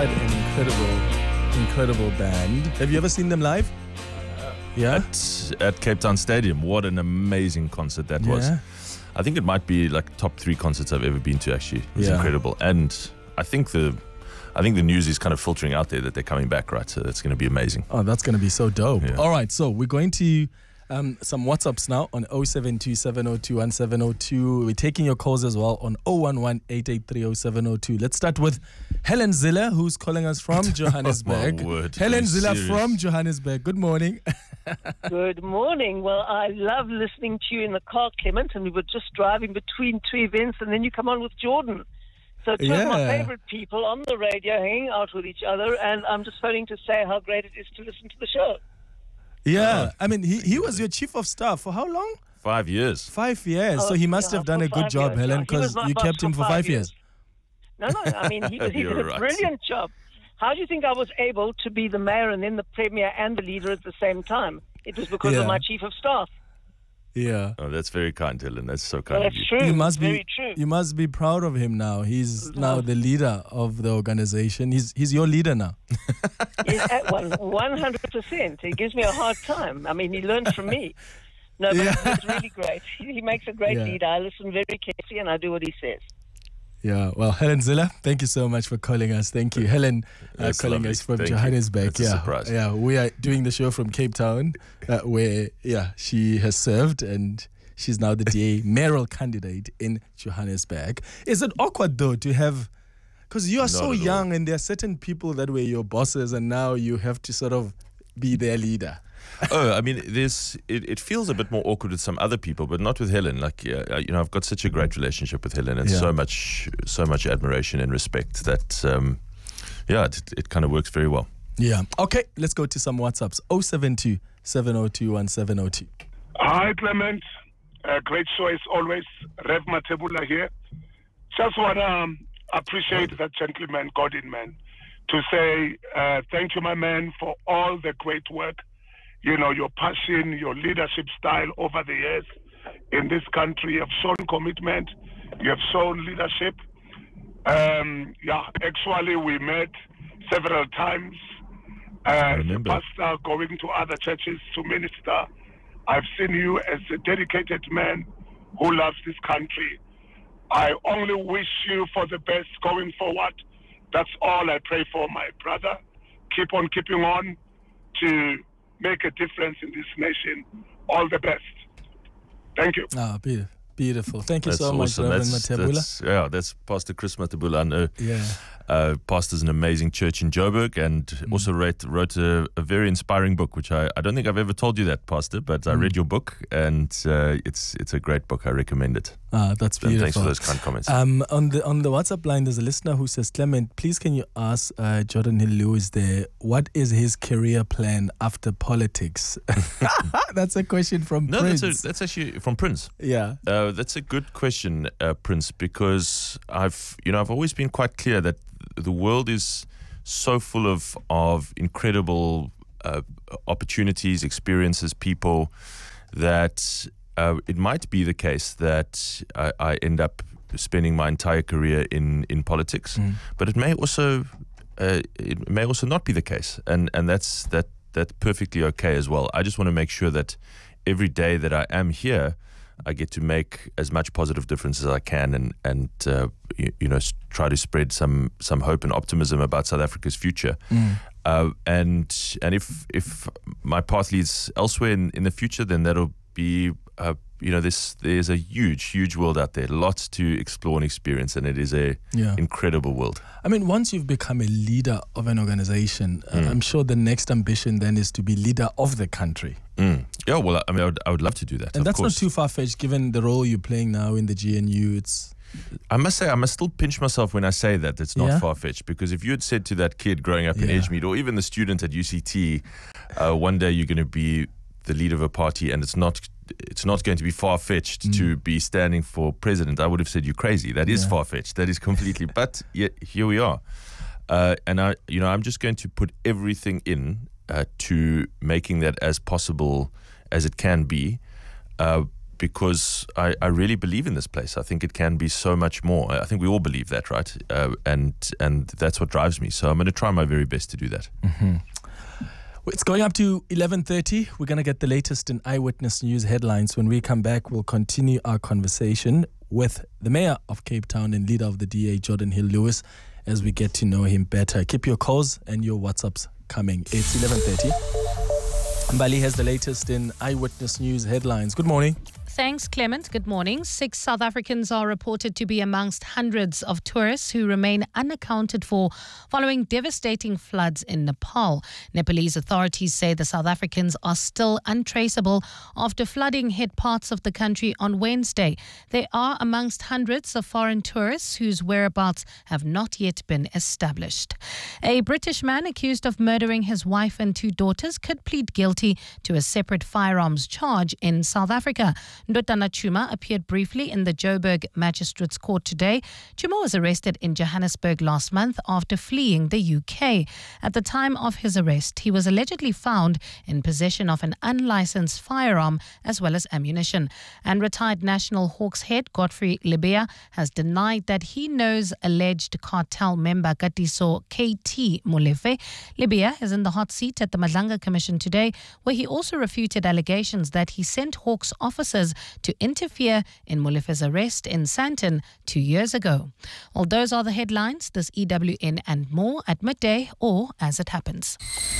quite an incredible band. Have you ever seen them live? Yeah. At Cape Town Stadium. What an amazing concert that was. I think it might be like top 3 concerts I've ever been to, actually. It was incredible. And I think the news is kind of filtering out there that they're coming back, right? So that's going to be amazing. Oh, that's going to be so dope. Yeah. All right, so we're going to some WhatsApps now on 072-702-1702. We're taking your calls as well on 011-883-0702. Let's start with Helen Ziller, who's calling us from Johannesburg. My word, Helen Ziller serious? from Johannesburg. Good morning. Good morning. Well, I love listening to you in the car, Clement, and we were just driving between 2 events, and then you come on with Jordan. So two of my favorite people on the radio hanging out with each other, and I'm just phoning to say how great it is to listen to the show. Yeah, I mean, he was your chief of staff for how long? 5 years. 5 years. So he must have done a good job, Helen, because you kept him for 5 years. No, I mean, he did a brilliant job. How do you think I was able to be the mayor and then the premier and the leader at the same time? It was because of my chief of staff. Yeah. Oh, that's very kind, Helen. That's so kind Well, of you. that's true. Very true. You must be proud of him now. He's now the leader of the organization. He's your leader now. 100%. He gives me a hard time. I mean, he learned from me. No, but it's really great. He makes a great leader. I listen very carefully and I do what he says. Yeah, well, Helen Ziller, thank you so much for calling us. Thank you. Helen calling lovely. us from Thank Johannesburg. That's a surprise. Yeah, we are doing the show from Cape Town, where she has served and she's now the DA mayoral candidate in Johannesburg. Is it awkward though to have, because you are so young and there are certain people that were your bosses and now you have to sort of be their leader? Oh, I mean, it feels a bit more awkward with some other people, but not with Helen. Like, I've got such a great relationship with Helen and so much admiration and respect that, it kind of works very well. Yeah. Okay, let's go to some WhatsApps. 072-702-1702. Hi, Clement. Great show as always. Rev Matebula here. Just want to appreciate that gentleman, Godin man, to say thank you, my man, for all the great work. You know, your passion, your leadership style over the years in this country. You have shown commitment. You have shown leadership. Actually, we met several times. The pastor going to other churches to minister. I've seen you as a dedicated man who loves this country. I only wish you for the best going forward. That's all I pray for, my brother. Keep on keeping on to make a difference in this nation. All the best. Thank you. Ah, beautiful. Thank you That's so much, awesome. Reverend Matebula. That's Pastor Chris Matebula. I know. Yeah. Pastors an amazing church in Joburg and also wrote a very inspiring book, which I don't think I've ever told you that, Pastor, but I read your book and it's a great book. I recommend it. That's beautiful. And thanks for those kind comments. On the WhatsApp line, there's a listener who says, Clement, please can you ask Jordan Hill Lewis there, what is his career plan after politics? That's a question from Prince. That's actually from Prince. Yeah. That's a good question, Prince, because I've always been quite clear that the world is so full of incredible opportunities, experiences, people, that it might be the case that I end up spending my entire career in politics, but it may also not be the case, and that's perfectly okay as well. I just want to make sure that every day that I am here, I get to make as much positive difference as I can, and try to spread some hope and optimism about South Africa's future. And if my path leads elsewhere in the future, then that'll be there's a huge world out there, lots to explore and experience, and it is a incredible world. I mean, once you've become a leader of an organization, I'm sure the next ambition then is to be leader of the country. Yeah, well, I mean, I would love to do that. And that's not too far-fetched, given the role you're playing now in the GNU. I must say, I must still pinch myself when I say that. It's not far-fetched, because if you had said to that kid growing up in Edgemead, or even the student at UCT, one day you're going to be the leader of a party and it's not going to be far-fetched to be standing for president, I would have said you're crazy. That is far-fetched. That is completely. But yet here we are, and I'm just going to put everything in to making that as possible as it can be. because I really believe in this place. I think it can be so much more. I think we all believe that, right? And that's what drives me. So I'm going to try my very best to do that. Mm-hmm. It's going up to 11:30. We're going to get the latest in Eyewitness News headlines. When we come back, we'll continue our conversation with the Mayor of Cape Town and leader of the DA, Jordan Hill-Lewis, as we get to know him better. Keep your calls and your WhatsApps coming. It's 11:30. Mbali has the latest in Eyewitness News headlines. Good morning. Thanks, Clement. Good morning. 6 South Africans are reported to be amongst hundreds of tourists who remain unaccounted for following devastating floods in Nepal. Nepalese authorities say the South Africans are still untraceable after flooding hit parts of the country on Wednesday. They are amongst hundreds of foreign tourists whose whereabouts have not yet been established. A British man accused of murdering his wife and 2 daughters could plead guilty to a separate firearms charge in South Africa. Ndotana Chuma appeared briefly in the Joburg Magistrates Court today. Chuma was arrested in Johannesburg last month after fleeing the UK. At the time of his arrest, he was allegedly found in possession of an unlicensed firearm as well as ammunition. And retired National Hawks head Godfrey Libya has denied that he knows alleged cartel member Katiso KT Molefe. Libya is in the hot seat at the Madlanga Commission today, where he also refuted allegations that he sent Hawks officers to interfere in Molefe's arrest in Sandton 2 years ago. Well, those are the headlines. This EWN and more at midday or as it happens.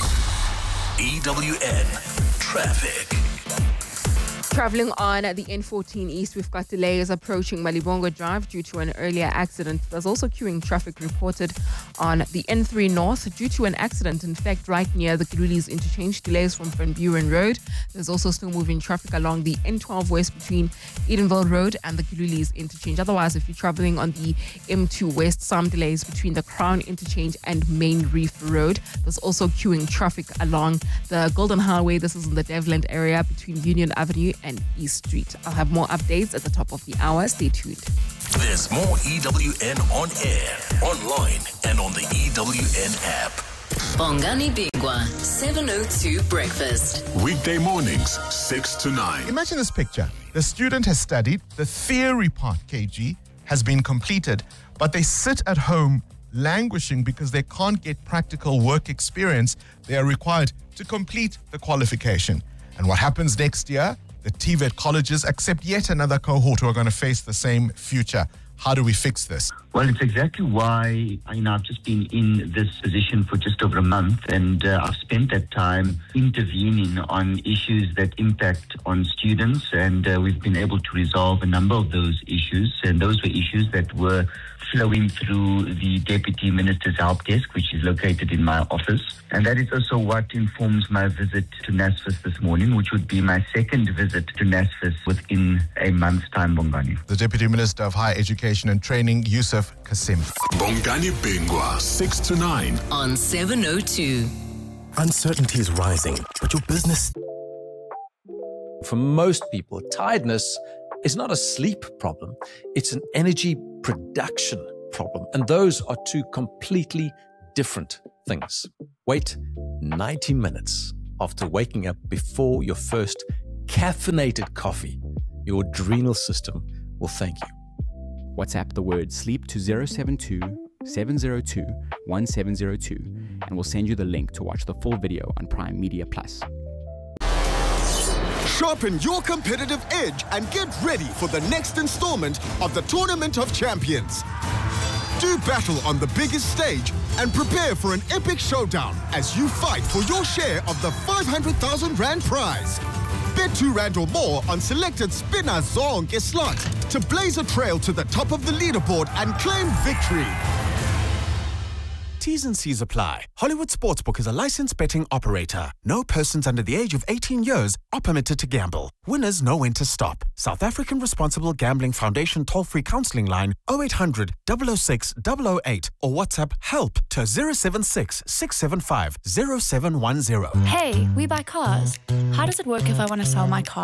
EWN Traffic. Travelling on the N14 East, we've got delays approaching Malibongo Drive due to an earlier accident. There's also queuing traffic reported on the N3 North due to an accident, in fact, right near the Gululis interchange. Delays from Van Buren Road. There's also still moving traffic along the N12 West between Edenville Road and the Gululis interchange. Otherwise, if you're travelling on the M2 West, some delays between the Crown interchange and Main Reef Road. There's also queuing traffic along the Golden Highway. This is in the Devland area between Union Avenue and East Street. I'll have more updates at the top of the hour. Stay tuned. There's more EWN on air, online, and on the EWN app. Bongani Bingwa, 702 Breakfast. Weekday mornings, 6 to 9. Imagine this picture. The student has studied, the theory part, KG, has been completed, but they sit at home languishing because they can't get practical work experience. They are required to complete the qualification. And what happens next year? The TVET colleges accept yet another cohort who are going to face the same future. How do we fix this? Well, it's exactly why I've just been in this position for just over a month, and I've spent that time intervening on issues that impact on students, and we've been able to resolve a number of those issues, and those were issues that were flowing through the Deputy Minister's Help Desk, which is located in my office. And that is also what informs my visit to NSFAS this morning, which would be my second visit to NSFAS within a month's time, Bongani. The Deputy Minister of Higher Education and Training, Yusuf Kasim. Bongani Bingwa, 6 to 9. On 702. Uncertainty is rising, but your business... For most people, tiredness is not a sleep problem. It's an energy production problem. And those are 2 completely different things. Wait 90 minutes after waking up before your first caffeinated coffee. Your adrenal system will thank you. WhatsApp the word sleep to 072 702 1702 and we'll send you the link to watch the full video on Prime Media Plus. Sharpen your competitive edge and get ready for the next installment of the Tournament of Champions. Do battle on the biggest stage and prepare for an epic showdown as you fight for your share of the 500,000 Rand prize. Bet R2 or more on selected Spinner Zonke slots to blaze a trail to the top of the leaderboard and claim victory. T's and C's apply. Hollywood Sportsbook is a licensed betting operator. No persons under the age of 18 years are permitted to gamble. Winners know when to stop. South African Responsible Gambling Foundation toll-free counseling line 0800 006 008 or WhatsApp help to 076 675 0710. Hey, we buy cars. How does it work if I want to sell my car?